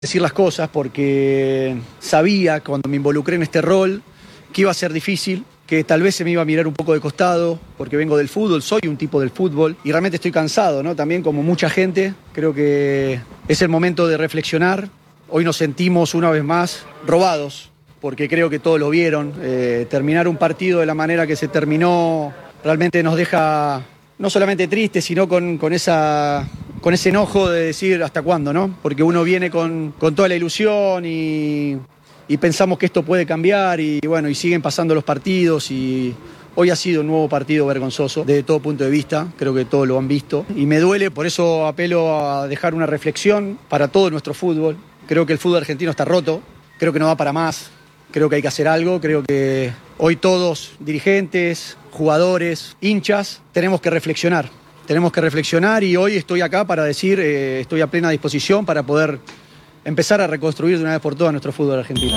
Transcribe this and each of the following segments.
Decir las cosas porque sabía cuando me involucré en este rol que iba a ser difícil, que tal vez se me iba a mirar un poco de costado porque vengo del fútbol, soy un tipo del fútbol y realmente estoy cansado, ¿no? También como mucha gente, creo que es el momento de reflexionar. Hoy nos sentimos una vez más robados porque creo que todos lo vieron. Terminar un partido de la manera que se terminó realmente nos deja no solamente tristes, sino con ese enojo de decir hasta cuándo, ¿no? Porque uno viene con toda la ilusión y pensamos que esto puede cambiar y bueno, y siguen pasando los partidos y hoy ha sido un nuevo partido vergonzoso desde todo punto de vista, creo que todos lo han visto y me duele, por eso apelo a dejar una reflexión para todo nuestro fútbol. Creo que el fútbol argentino está roto, creo que no va para más, creo que hay que hacer algo, creo que hoy todos, dirigentes, jugadores, hinchas, tenemos que reflexionar. Tenemos que reflexionar y hoy estoy acá para decir, estoy a plena disposición para poder empezar a reconstruir de una vez por todas nuestro fútbol argentino.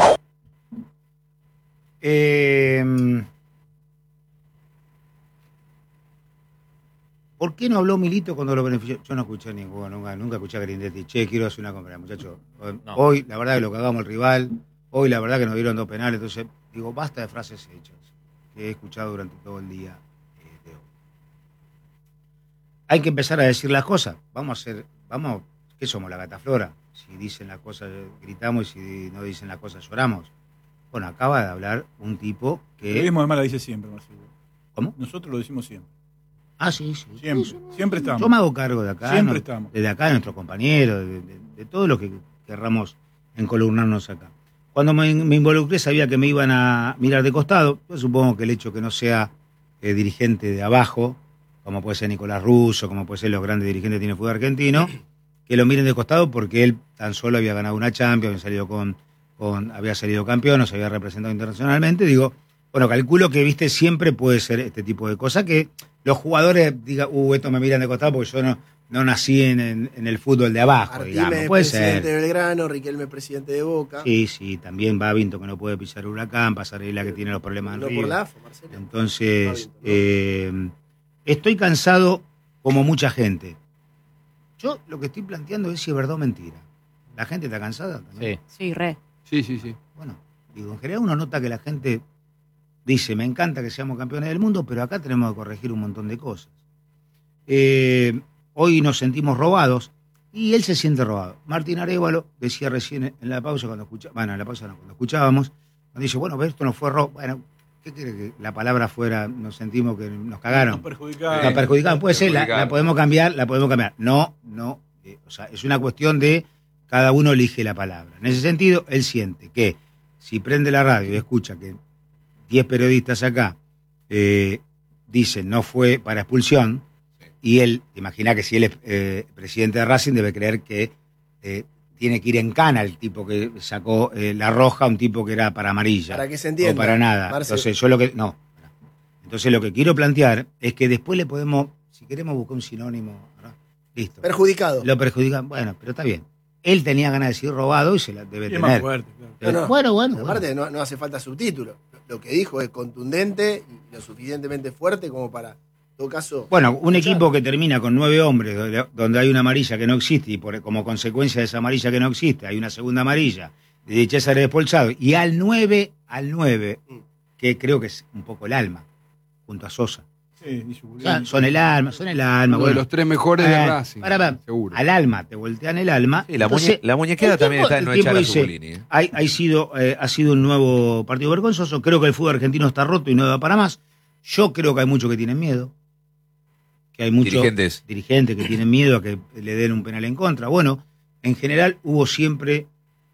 ¿Por qué no habló Milito cuando lo benefició? Yo no escuché ninguno, nunca escuché a Grindetti. Che, quiero hacer una compra, muchachos. No. Hoy, la verdad que lo cagamos al rival. Hoy, la verdad que nos dieron 2 penales. Entonces, digo, basta de frases hechas que he escuchado durante todo el día de hoy. Hay que empezar a decir las cosas. ¿Qué somos, la Gataflora? Si dicen las cosas, gritamos, y si no dicen las cosas, lloramos. Bueno, acaba de hablar un tipo que... El periodismo además la dice siempre, Marcelo. ¿Cómo? Nosotros lo decimos siempre. Ah, sí. Siempre estamos. Yo me hago cargo de acá. Siempre estamos. Desde acá, de nuestros compañeros, de todo lo que querramos encolumnarnos acá. Cuando me involucré sabía que me iban a mirar de costado. Yo supongo que el hecho que no sea dirigente de abajo, como puede ser Nicolás Russo, como puede ser los grandes dirigentes que tiene el fútbol argentino, que lo miren de costado porque él tan solo había ganado una Champions, había salido campeón, nos había representado internacionalmente. Digo, bueno, calculo que, viste, siempre puede ser este tipo de cosas que los jugadores digan, esto me miran de costado porque yo no nací en el fútbol de abajo, Martínez, digamos. Puede presidente ser. de Belgrano, Riquelme, presidente de Boca. Sí, también Babinto, que no puede pisar Huracán, Pasarela, que tiene los problemas en No River. por la AFA, Marcelo. Entonces, Babinto, estoy cansado como mucha gente. Yo lo que estoy planteando es si es verdad o mentira. ¿La gente está cansada también? Sí, re. Sí. Bueno, digo, en general uno nota que la gente dice, me encanta que seamos campeones del mundo, pero acá tenemos que corregir un montón de cosas. Hoy nos sentimos robados y él se siente robado. Martín Arévalo decía recién en la pausa, cuando escuchábamos, nos dice, bueno, pero esto no fue robo. Bueno, ¿qué quiere que la palabra fuera, nos sentimos que nos cagaron? Nos perjudicaron. Puede ser, la podemos cambiar. No. O sea, es una cuestión de cada uno elige la palabra. En ese sentido, él siente que si prende la radio y escucha que 10 periodistas acá dicen no fue para expulsión, y él, imagina que si él es presidente de Racing, debe creer que tiene que ir en cana el tipo que sacó la roja, un tipo que era para amarilla. Para que se entienda. O para nada. Marcelo. Entonces, Entonces, lo que quiero plantear es que después le podemos, si queremos buscar un sinónimo, ¿verdad? Listo. Perjudicado. Lo perjudican, bueno, pero está bien. Él tenía ganas de decir robado y se la debe Es tener. más fuerte, claro. No. Bueno. Aparte, no hace falta subtítulo. Lo que dijo es contundente y lo suficientemente fuerte como para, en todo caso... Bueno, un equipo que termina con 9 hombres, donde hay una amarilla que no existe, y como consecuencia de esa amarilla que no existe, hay una segunda amarilla, de César expulsado, y al 9, que creo que es un poco el alma, junto a Sosa. Sí, O sea, son el alma. Uno de los 3 mejores de Racing. Seguro. Al alma, te voltean el alma. Sí, la muñequera también está en no echar a Zuculini. Ha sido un nuevo partido vergonzoso. Creo que el fútbol argentino está roto y no da para más. Yo creo que hay muchos que tienen miedo. Que hay muchos dirigentes que tienen miedo a que le den un penal en contra. Bueno, en general hubo siempre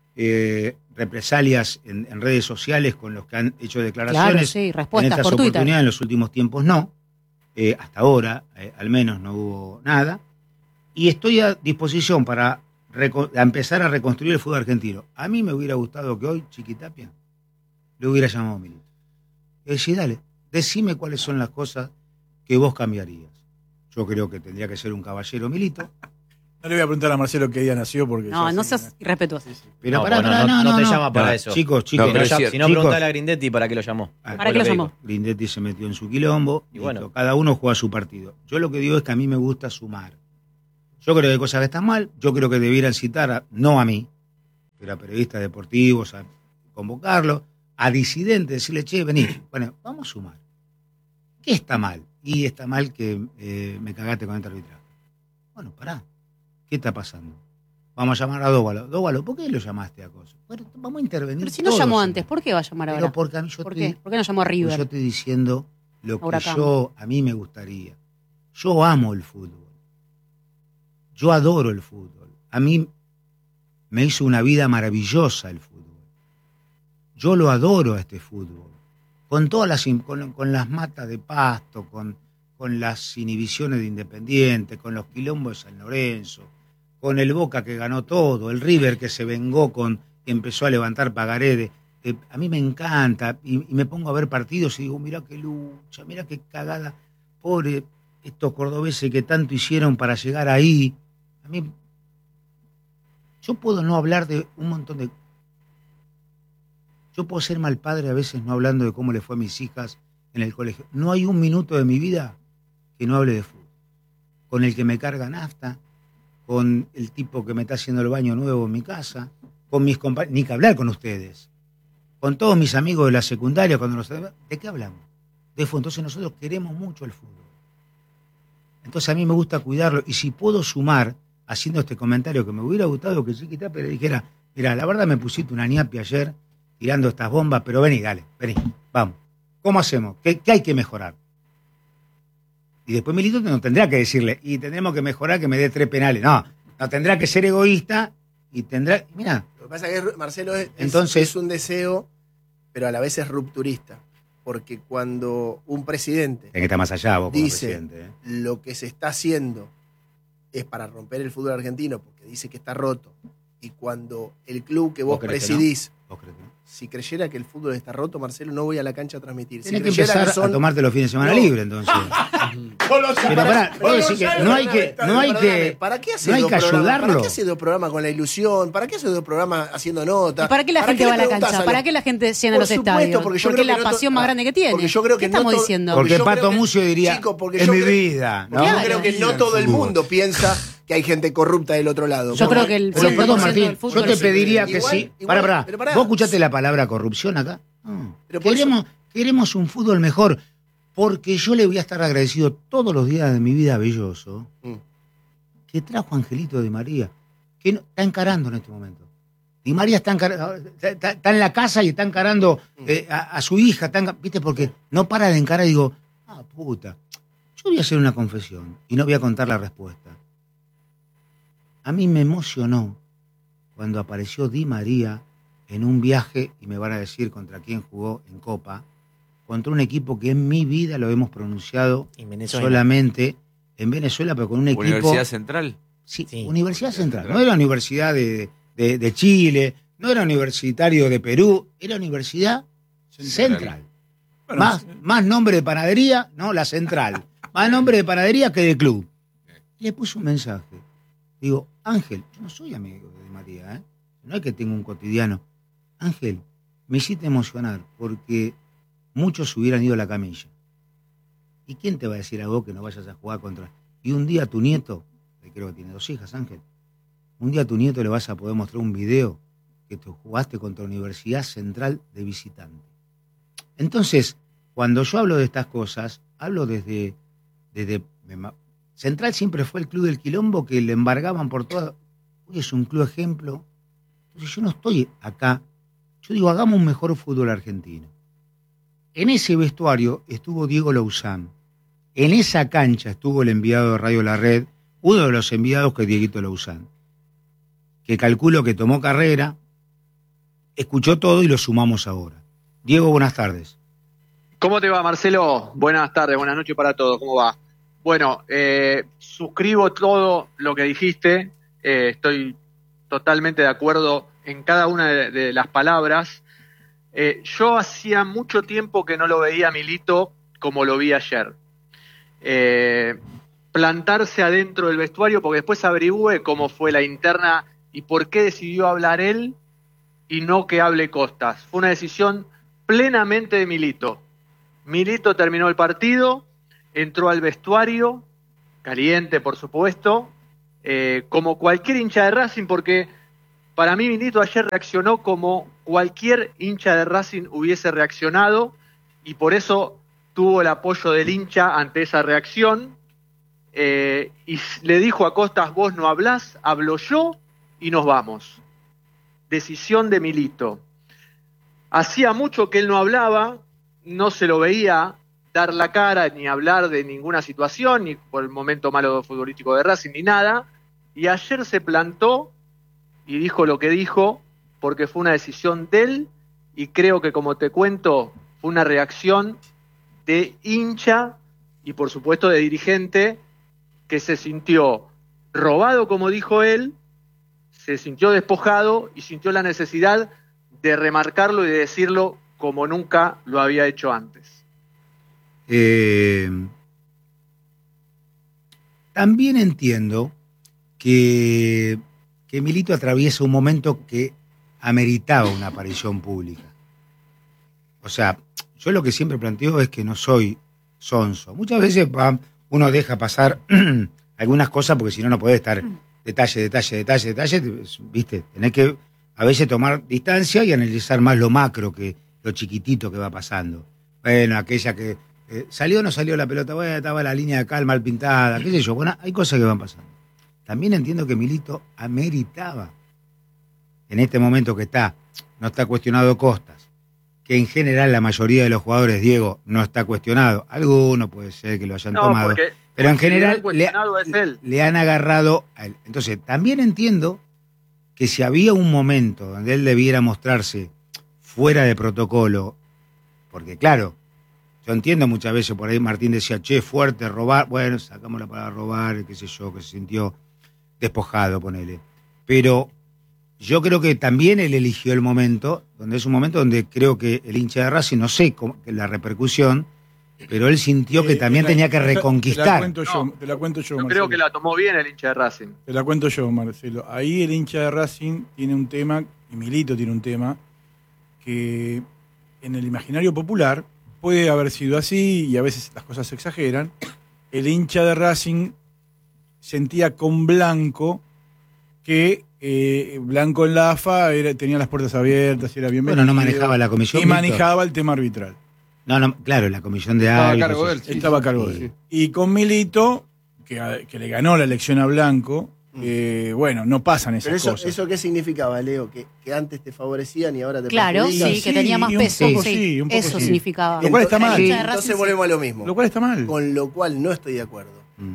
represalias en redes sociales con los que han hecho declaraciones. Claro, sí, respuestas en estas por Twitter. oportunidades, en los últimos tiempos no. Hasta ahora, al menos, no hubo nada. Y estoy a disposición para empezar a reconstruir el fútbol argentino. A mí me hubiera gustado que hoy Chiquitapia le hubiera llamado a Milito. Y decir, dale, decime cuáles son las cosas que vos cambiarías. Yo creo que tendría que ser un caballero Milito. No le voy a preguntar a Marcelo qué día nació porque... No seas irrespetuoso. Pero no te llama para eso. Chicos. Si no, preguntale a Grindetti para qué lo llamó. ¿Para qué lo llamó? Grindetti se metió en su quilombo. Y bueno. Cada uno juega su partido. Yo lo que digo es que a mí me gusta sumar. Yo creo que hay cosas que están mal. Yo creo que debieran citar, no a mí, pero a periodistas deportivos, a convocarlo, a disidentes, decirle, che, vení, bueno, vamos a sumar. ¿Qué está mal? Y está mal que me cagaste con este arbitraje. Bueno, pará, ¿qué está pasando? Vamos a llamar a Dóvalo. Dóvalo, ¿por qué lo llamaste a cosas? Bueno, vamos a intervenir. Pero si no llamó antes, ¿por qué va a llamar ahora? Pero porque a mí ¿Por qué no llamó a River? Yo estoy diciendo lo que Huracán. a mí me gustaría. Yo amo el fútbol. Yo adoro el fútbol. A mí me hizo una vida maravillosa el fútbol. Yo lo adoro a este fútbol. Con todas con las matas de Pasto, con las inhibiciones de Independiente, con los quilombos de San Lorenzo, con el Boca que ganó todo, el River que se vengó que empezó a levantar pagaré. A mí me encanta y me pongo a ver partidos y digo, mirá qué lucha, mirá qué cagada, pobre estos cordobeses que tanto hicieron para llegar ahí. A mí, yo puedo no hablar de un montón de... Yo puedo ser mal padre a veces no hablando de cómo le fue a mis hijas en el colegio. No hay un minuto de mi vida que no hable de fútbol. Con el que me carga nafta, con el tipo que me está haciendo el baño nuevo en mi casa, con mis compañeros, ni que hablar con ustedes, con todos mis amigos de la secundaria, ¿de qué hablamos? De fútbol. Entonces nosotros queremos mucho el fútbol. Entonces a mí me gusta cuidarlo, y si puedo sumar, haciendo este comentario que me hubiera gustado que Chiquita pero dijera, mira, la verdad me pusiste una ñapi ayer, tirando estas bombas, pero vení, dale, vení, vamos. ¿Cómo hacemos? ¿Qué hay que mejorar? Y después Milito no tendrá que decirle, y tendremos que mejorar que me dé 3 penales. No tendrá que ser egoísta y tendrá... Mirá. Lo que pasa es que Marcelo Entonces, es un deseo, pero a la vez es rupturista. Porque cuando un presidente que está más allá, vos, dice como presidente, lo que se está haciendo es para romper el fútbol argentino, porque dice que está roto, y cuando el club que vos presidís, ¿Vos crees que no? si creyera que el fútbol está roto, Marcelo, no voy a la cancha a transmitir. Tenés que empezar a tomarte los fines de semana libre, entonces. Pero pará, vos decís que no hay que ¿Para qué hace no hay que ayudarlo? ¿Para qué hace 2 programas con la ilusión? ¿Para qué hace 2 programas haciendo notas? ¿Y para qué la gente va a la cancha? ¿Para qué la gente llena los estadios? Porque es la pasión más grande que tiene. Porque yo creo que ¿Qué estamos diciendo? Porque Pato Mucio diría, es mi vida. ¿no? Yo creo que no todo el mundo piensa que hay gente corrupta del otro lado. Yo creo que el pero perdón, Martín, yo te pediría que igual, sí. Igual, pará. ¿Vos escuchaste la palabra corrupción acá? No. Queremos un fútbol mejor, porque yo le voy a estar agradecido todos los días de mi vida a Belloso, que trajo a Angelito Di María, que está encarando en este momento. Di María está en la casa y está encarando a su hija, ¿viste? Porque no para de encarar. Y digo, puta, yo voy a hacer una confesión y no voy a contar la respuesta. A mí me emocionó cuando apareció Di María en un viaje, y me van a decir contra quién jugó en Copa, contra un equipo que en mi vida lo hemos pronunciado solamente en Venezuela, pero con un equipo... ¿Universidad Central? Sí, Universidad Central. No era Universidad de Chile, no era Universitario de Perú, era Universidad Central. Bueno, más nombre de panadería, no, la Central. Más nombre de panadería que de club. Y le puse un mensaje. Digo, Ángel, yo no soy amigo de Di María, no es que tenga un cotidiano. Ángel, me hiciste emocionar porque muchos hubieran ido a la camilla. ¿Y quién te va a decir a vos que no vayas a jugar contra? Y un día tu nieto, que creo que tiene 2 hijas, Ángel, un día a tu nieto le vas a poder mostrar un video que tú jugaste contra Universidad Central de visitante. Entonces, cuando yo hablo de estas cosas, hablo desde Central siempre fue el club del quilombo que le embargaban por todas. Hoy es un club ejemplo. Entonces yo no estoy acá. Yo digo, hagamos un mejor fútbol argentino. En ese vestuario estuvo Diego Louzán. En esa cancha estuvo el enviado de Radio La Red, uno de los enviados que es Dieguito Louzán, que calculo que tomó carrera, escuchó todo y lo sumamos ahora. Diego, buenas tardes. ¿Cómo te va, Marcelo? Buenas tardes, buenas noches para todos. ¿Cómo va? Bueno, suscribo todo lo que dijiste. Estoy totalmente de acuerdo en cada una de las palabras. Yo hacía mucho tiempo que no lo veía a Milito como lo vi ayer. Plantarse adentro del vestuario, porque después averigüé cómo fue la interna y por qué decidió hablar él y no que hable Costas. Fue una decisión plenamente de Milito. Milito terminó el partido, entró al vestuario, caliente por supuesto, como cualquier hincha de Racing, porque Para mí Milito ayer reaccionó como cualquier hincha de Racing hubiese reaccionado y por eso tuvo el apoyo del hincha ante esa reacción. Y le dijo a Costas, vos no hablás, hablo yo y nos vamos. Decisión de Milito. Hacía mucho que él no hablaba, no se lo veía dar la cara ni hablar de ninguna situación, ni por el momento malo futbolístico de Racing, ni nada. Y ayer se plantó y dijo lo que dijo, porque fue una decisión de él, y creo que, como te cuento, fue una reacción de hincha y, por supuesto, de dirigente, que se sintió robado, como dijo él, se sintió despojado y sintió la necesidad de remarcarlo y de decirlo como nunca lo había hecho antes. También entiendo que Milito atraviesa un momento que ameritaba una aparición pública. O sea, yo lo que siempre planteo es que no soy sonso. Muchas veces uno deja pasar algunas cosas porque si no, no podés estar detalle, ¿viste? Tenés que a veces tomar distancia y analizar más lo macro que lo chiquitito que va pasando. Bueno, aquella que salió o no salió la pelota, bueno, estaba la línea de acá mal pintada, qué sé yo. Bueno, hay cosas que van pasando. También entiendo que Milito ameritaba, en este momento que no está cuestionado Costas, que en general la mayoría de los jugadores, Diego, no está cuestionado. Alguno puede ser que lo hayan tomado, pero en general le han agarrado a él. Entonces, también entiendo que si había un momento donde él debiera mostrarse fuera de protocolo, porque claro, yo entiendo muchas veces, por ahí Martín decía, che, fuerte, robar, bueno, sacamos la palabra robar, qué sé yo, que se sintió despojado, ponele. Pero yo creo que también él eligió el momento, donde es un momento donde creo que el hincha de Racing, no sé la repercusión, pero él sintió que también tenía que reconquistar. Te la cuento yo, Marcelo. Creo que la tomó bien el hincha de Racing. Te la cuento yo, Marcelo. Ahí el hincha de Racing tiene un tema, y Milito tiene un tema, que en el imaginario popular puede haber sido así, y a veces las cosas se exageran. El hincha de Racing sentía con Blanco que Blanco en la AFA tenía las puertas abiertas, era bienvenido. Bueno, no manejaba la comisión. Y manejaba el tema arbitral. No, claro, la comisión de árbitros. Estaba a cargo de él. Y con Milito, que le ganó la elección a Blanco, bueno, no pasan esas cosas. ¿Eso qué significaba, Leo? ¿Que antes te favorecían y ahora te perjudican? Claro, sí, que tenía más peso. Un poco eso significaba. Lo cual está mal. Entonces volvemos a lo mismo. Lo cual está mal. Con lo cual no estoy de acuerdo.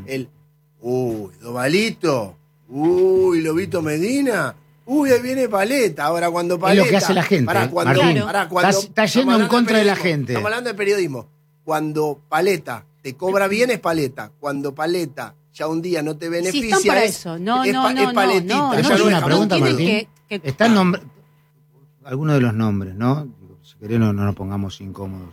Dovalito, Lobito Medina, ahí viene Paleta. Ahora cuando Paleta... Es lo que hace la gente, está yendo en contra de la gente. Estamos hablando de periodismo. Cuando Paleta te cobra bien es Paleta. Cuando Paleta ya un día no te beneficia, están para eso. No, es Paletita. No, ya es una pregunta, Martín. Que... Están algunos de los nombres, ¿no? Si querés no nos pongamos incómodos.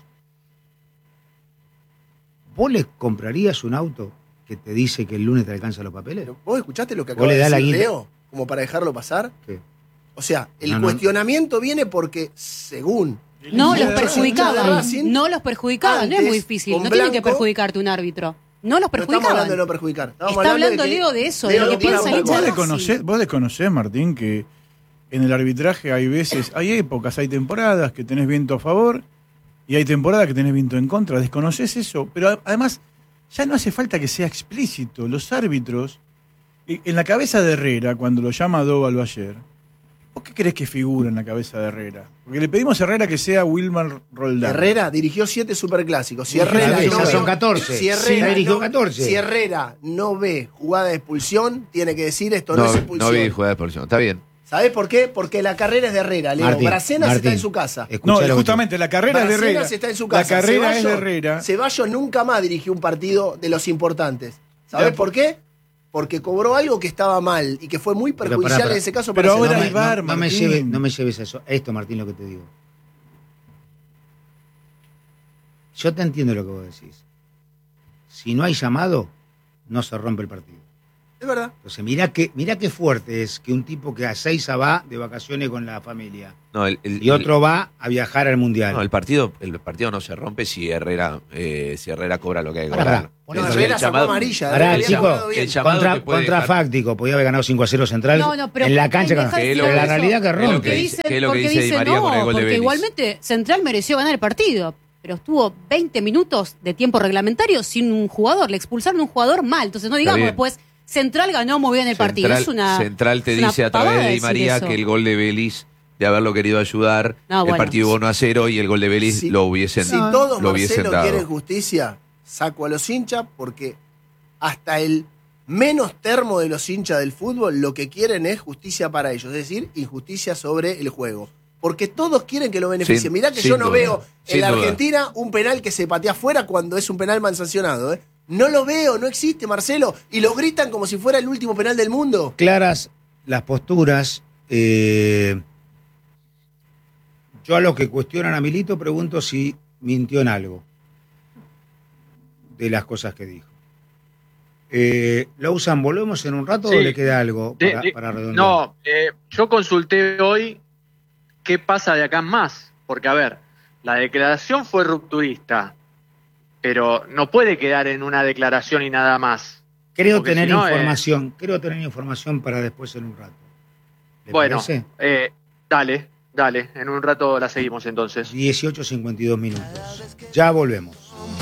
¿Vos le comprarías un auto que te dice que el lunes te alcanza los papeles? ¿Vos escuchaste lo que acaba de decir Leo? Como para dejarlo pasar. ¿Qué? O sea, el cuestionamiento viene porque, según... No los perjudicaban. No los perjudicaban. No es muy difícil. No tiene que perjudicarte un árbitro. No los perjudicaban. No estamos hablando de no perjudicar. Está hablando Leo de eso, de lo que piensa el hincha. Vos desconocés, Martín, que en el arbitraje hay épocas, hay temporadas que tenés viento a favor y hay temporadas que tenés viento en contra. Desconocés eso. Pero además, ya no hace falta que sea explícito. Los árbitros, en la cabeza de Herrera, cuando lo llama Dóvalo ayer, ¿vos qué crees que figura en la cabeza de Herrera? Porque le pedimos a Herrera que sea Wilmar Roldán. Herrera dirigió 7 superclásicos. Si Herrera no son 14. Si Herrera no ve jugada de expulsión, tiene que decir esto no es expulsión. No vi jugada de expulsión, está bien. ¿Sabés por qué? Porque la carrera es de Herrera, Leo. Bracenas está en su casa. No, justamente, la carrera es de Herrera. Bracenas está en su casa. La carrera es de Herrera. Ceballos nunca más dirigió un partido de los importantes. ¿Sabés por qué? Porque cobró algo que estaba mal y que fue muy perjudicial en ese caso. Pero ahora hay VAR, no me lleves a eso. Esto, Martín, lo que te digo. Yo te entiendo lo que vos decís. Si no hay llamado, no se rompe el partido. Es verdad. Entonces, mirá qué fuerte es que un tipo que a Seiza va de vacaciones con la familia. No, y otro va a viajar al Mundial. No, el partido no se rompe si Herrera cobra lo que hay que cobrar. No, Herrera sacó amarilla. Contrafáctico. Podía haber ganado 5-0 Central en la cancha. Pero la realidad que rompe. ¿Qué es lo que dice Di María con el gol de Vélez? Porque igualmente Central mereció ganar el partido. Pero estuvo 20 minutos de tiempo reglamentario sin un jugador. Le expulsaron un jugador mal. Entonces no digamos después, Central ganó muy bien el partido. Central te dice a través de Di María que el gol de Vélez, de haberlo querido ayudar, el partido iba 1-0 y el gol de Vélez lo hubiesen dado. Si todos, Marcelo, quieren justicia, saco a los hinchas porque hasta el menos termo de los hinchas del fútbol lo que quieren es justicia para ellos. Es decir, injusticia sobre el juego. Porque todos quieren que lo beneficien. Mirá que yo no veo en la Argentina un penal que se patea afuera cuando es un penal mal sancionado. No lo veo, no existe, Marcelo. Y lo gritan como si fuera el último penal del mundo. Claras las posturas. Yo a los que cuestionan a Milito pregunto si mintió en algo de las cosas que dijo. ¿Lo volvemos en un rato o le queda algo para redondear? No, yo consulté hoy qué pasa de acá en más. Porque, a ver, la declaración fue rupturista, pero no puede quedar en una declaración y nada más. Creo tener información para después en un rato. Bueno, dale, en un rato la seguimos entonces. 18:52 minutos. Ya volvemos.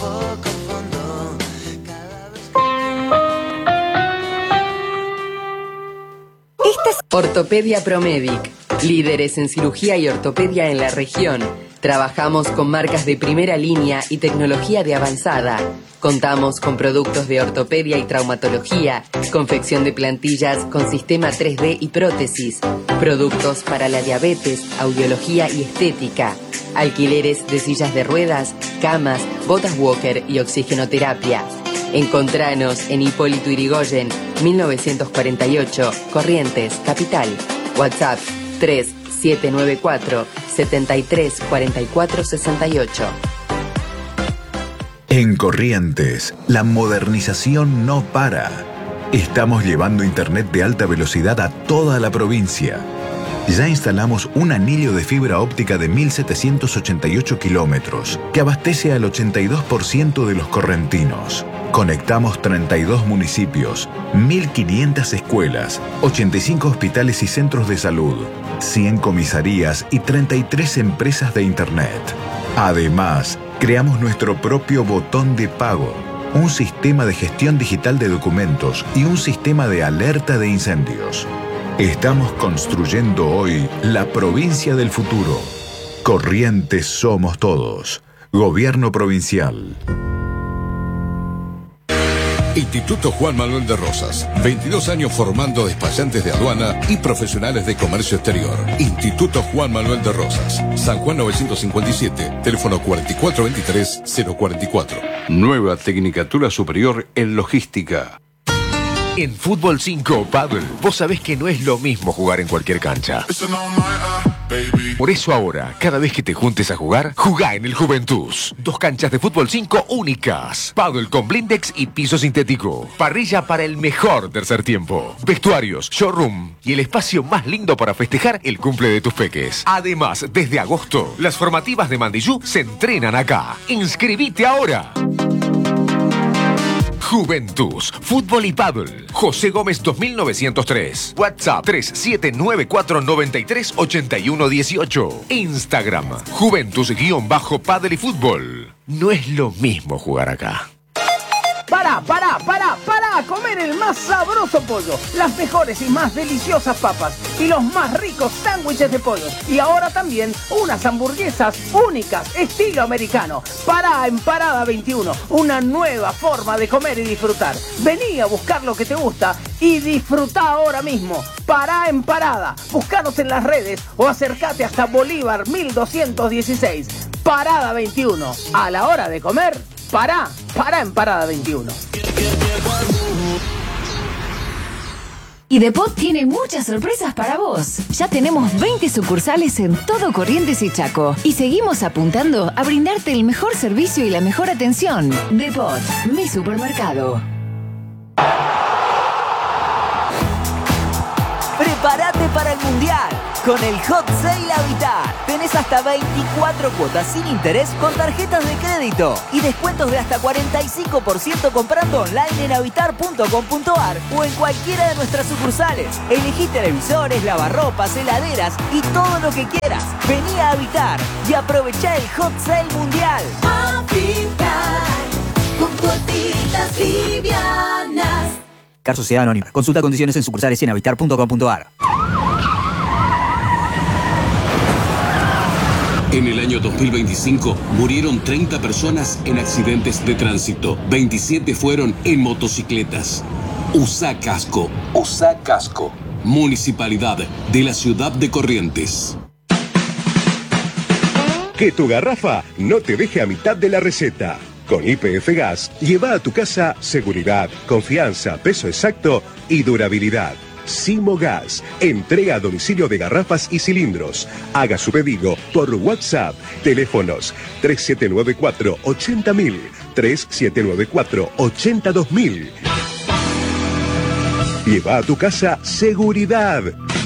Ortopedia Promedic, líderes en cirugía y ortopedia en la región. Trabajamos con marcas de primera línea y tecnología de avanzada. Contamos con productos de ortopedia y traumatología, confección de plantillas con sistema 3D y prótesis, productos para la diabetes, audiología y estética, alquileres de sillas de ruedas, camas, botas walker y oxigenoterapia. Encontranos en Hipólito Yrigoyen, 1948, Corrientes, Capital. WhatsApp 3794 73 44 68. En Corrientes, la modernización no para. Estamos llevando internet de alta velocidad a toda la provincia. Ya instalamos un anillo de fibra óptica de 1.788 kilómetros que abastece al 82% de los correntinos. Conectamos 32 municipios, 1.500 escuelas, 85 hospitales y centros de salud, 100 comisarías y 33 empresas de internet. Además, creamos nuestro propio botón de pago, un sistema de gestión digital de documentos y un sistema de alerta de incendios. Estamos construyendo hoy la provincia del futuro. Corrientes somos todos. Gobierno provincial. Instituto Juan Manuel de Rosas. 22 años formando despachantes de aduana y profesionales de comercio exterior. Instituto Juan Manuel de Rosas. San Juan 957. Teléfono 4423-044. Nueva Tecnicatura Superior en Logística. En Fútbol 5 Paddle, vos sabés que no es lo mismo jugar en cualquier cancha. Por eso ahora, cada vez que te juntes a jugar, jugá en el Juventus. 2 canchas de Fútbol 5 únicas. Paddle con blindex y piso sintético. Parrilla para el mejor tercer tiempo. Vestuarios, showroom y el espacio más lindo para festejar el cumple de tus peques. Además, desde agosto, las formativas de Mandillú se entrenan acá. ¡Inscribite ahora! Juventus, Fútbol y Paddle. José Gómez 2903. WhatsApp 3794938118. Instagram, Juventus_Paddle y Fútbol. No es lo mismo jugar acá. Para a comer el más sabroso pollo, las mejores y más deliciosas papas y los más ricos sándwiches de pollo. Y ahora también unas hamburguesas únicas, estilo americano. Pará en Parada 21, una nueva forma de comer y disfrutar. Vení a buscar lo que te gusta y disfrutá ahora mismo. Pará en Parada, buscanos en las redes o acércate hasta Bolívar 1216. Parada 21, a la hora de comer. Pará en Parada 21. Y Depot tiene muchas sorpresas para vos. Ya tenemos 20 sucursales en todo Corrientes y Chaco. Y seguimos apuntando a brindarte el mejor servicio y la mejor atención. Depot, mi supermercado. Prepárate para el Mundial con el Hot Sale Habitar. Tenés hasta 24 cuotas sin interés con tarjetas de crédito y descuentos de hasta 45% comprando online en habitar.com.ar o en cualquiera de nuestras sucursales. Elegí televisores, lavarropas, heladeras y todo lo que quieras. Vení a Habitar y aprovechá el Hot Sale Mundial. Habitar, con cuotitas livianas. Car Sociedad Anónima. Consulta condiciones en sucursales y en habitar.com.ar. En el año 2025 murieron 30 personas en accidentes de tránsito. 27 fueron en motocicletas. Usa casco. Usa casco. Municipalidad de la Ciudad de Corrientes. Que tu garrafa no te deje a mitad de la receta. Con YPF Gas, lleva a tu casa seguridad, confianza, peso exacto y durabilidad. Simo Gas, entrega a domicilio de garrafas y cilindros. Haga su pedido por WhatsApp. Teléfonos 3794-80000, 3794-82000. Lleva a tu casa seguridad.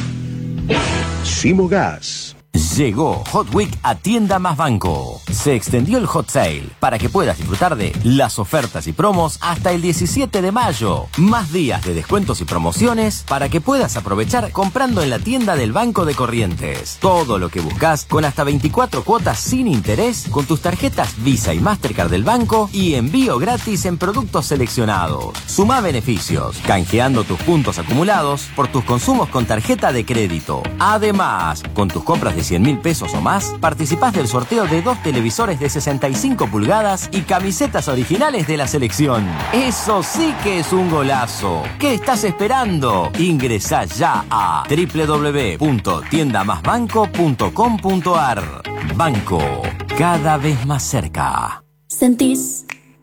Simo Gas. Llegó Hot Week a Tienda Más Banco. Se extendió el Hot Sale para que puedas disfrutar de las ofertas y promos hasta el 17 de mayo. Más días de descuentos y promociones para que puedas aprovechar comprando en la tienda del Banco de Corrientes. Todo lo que buscas con hasta 24 cuotas sin interés con tus tarjetas Visa y Mastercard del banco y envío gratis en productos seleccionados. Sumá beneficios, canjeando tus puntos acumulados por tus consumos con tarjeta de crédito. Además, con tus compras de 100.000 pesos o más, participás del sorteo de 2 televisores de 65 pulgadas y camisetas originales de la selección. Eso sí que es un golazo. ¿Qué estás esperando? Ingresá ya a www.tiendamasbanco.com.ar. Banco, cada vez más cerca. Sentís